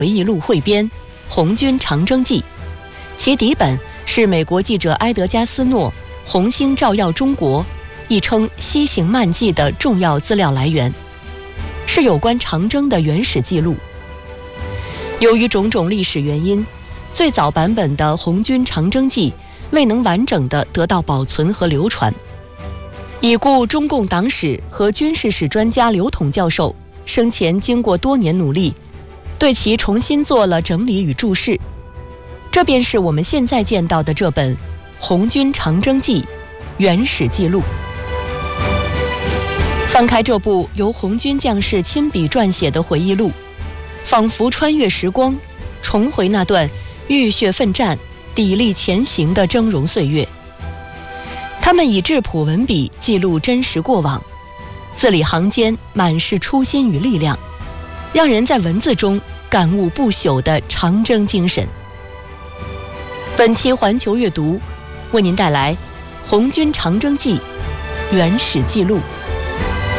回忆录汇编《红军长征记》，其底本是美国记者埃德加斯诺《红星照耀中国》亦称《西行漫记》的重要资料来源，是有关长征的原始记录。由于种种历史原因，最早版本的《红军长征记》未能完整地得到保存和流传。已故中共党史和军事史专家刘统教授生前经过多年努力，对其重新做了整理与注释，这便是我们现在见到的这本《红军长征记》原始记录。翻开这部由红军将士亲笔撰写的回忆录，仿佛穿越时光，重回那段浴血奋战、砥砺前行的峥嵘岁月。他们以质朴文笔记录真实过往，字里行间满是初心与力量，让人在文字中感悟不朽的长征精神。本期环球阅读为您带来《红军长征记》原始记录。